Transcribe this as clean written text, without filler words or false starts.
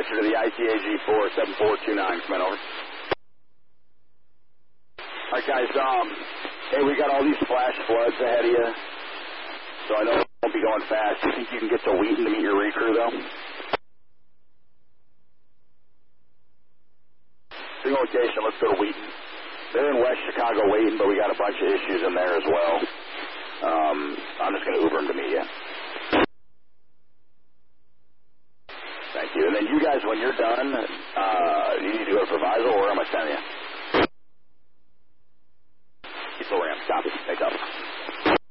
closer to the ITAG 47429. Come on over. All right, guys. Hey, we got all these flash floods ahead of you, so I know it won't be going fast. Do you think you can get to Wheaton to meet your recrew, though? Single location. Let's go to Wheaton. They're in West Chicago waiting, but we got a bunch of issues in there as well. I'm just going to Uber them to meet you. Thank you. And then you guys, when you're done, you need to go to Proviso, or am I sending you?